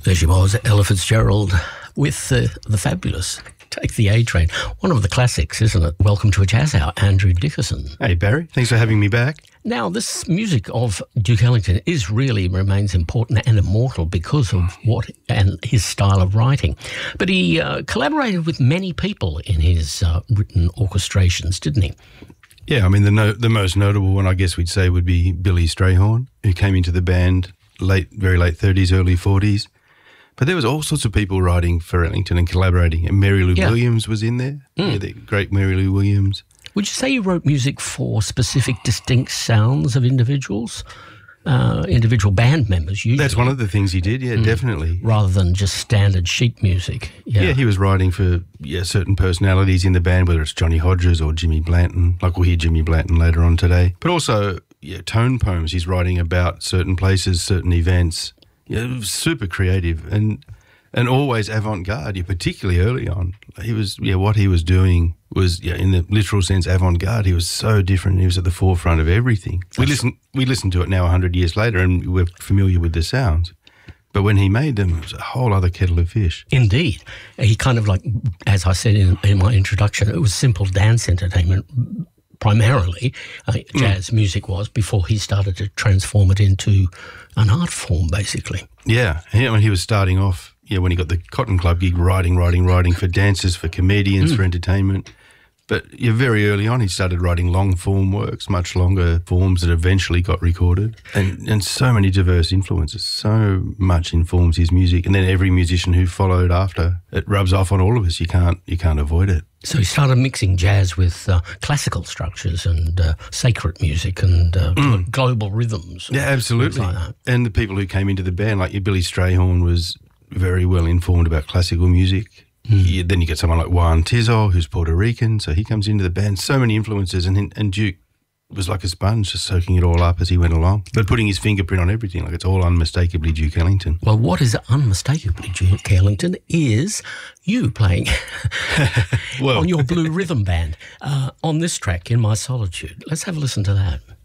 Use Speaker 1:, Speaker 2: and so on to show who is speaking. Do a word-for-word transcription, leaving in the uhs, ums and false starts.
Speaker 1: There she was, Ella Fitzgerald with uh, the fabulous Take the A Train. One of the classics, isn't it? Welcome to a Jazz Hour, Andrew Dickerson.
Speaker 2: Hey, Barry. Thanks for having me back.
Speaker 1: Now, this music of Duke Ellington is really remains important and immortal because of what and his style of writing. But he uh, collaborated with many people in his uh, written orchestrations, didn't he?
Speaker 2: Yeah, I mean, the no, the most notable one, I guess we'd say, would be Billy Strayhorn, who came into the band late, very late thirties, early forties. But there was all sorts of people writing for Ellington and collaborating. And Mary Lou yeah. Williams was in there, mm. yeah, the great Mary Lou Williams.
Speaker 1: Would you say you wrote music for specific distinct sounds of individuals, uh, individual band members usually?
Speaker 2: That's one of the things he did, yeah, mm. definitely.
Speaker 1: Rather than just standard sheet music. Yeah.
Speaker 2: yeah, he was writing for yeah certain personalities in the band, whether it's Johnny Hodges or Jimmy Blanton, like we'll hear Jimmy Blanton later on today. But also yeah, tone poems. He's writing about certain places, certain events. Yeah, super creative and and always avant-garde, yeah, particularly early on. He was, yeah, what he was doing was, yeah, in the literal sense, avant-garde. He was so different. He was at the forefront of everything. We listen, we listen to it now a hundred years later and we're familiar with the sounds. But when he made them, it was a whole other kettle of fish.
Speaker 1: Indeed. He kind of like, as I said in, in my introduction, it was simple dance entertainment. Primarily, uh, jazz mm. music was before he started to transform it into an art form, basically.
Speaker 2: Yeah, yeah. When he was starting off, yeah, when he got the Cotton Club gig, writing, writing, writing for dancers, for comedians, mm. for entertainment. But yeah, very early on, he started writing long form works, much longer forms that eventually got recorded, and and so many diverse influences. So much informs his music, and then every musician who followed after, it rubs off on all of us. You can't you can't avoid it.
Speaker 1: So he started mixing jazz with uh, classical structures and uh, sacred music and uh, mm. global rhythms.
Speaker 2: Yeah, absolutely.
Speaker 1: Like that.
Speaker 2: And the people who came into the band, like Billy Strayhorn, was very well informed about classical music. Mm. You, then you get someone like Juan Tizol, who's Puerto Rican, so he comes into the band. So many influences, and and Duke was like a sponge, just soaking it all up as he went along, but putting his fingerprint on everything. Like, it's all unmistakably Duke Ellington.
Speaker 1: Well, what is unmistakably Duke Ellington is you playing well. on your Blue Rhythm Band uh, on this track, In My Solitude. Let's have a listen to that.